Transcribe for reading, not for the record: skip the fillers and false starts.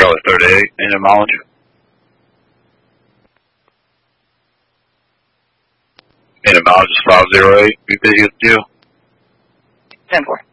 Charlie 38, engine mileage. Engine mileage is 508. Be busy with you. 10-4.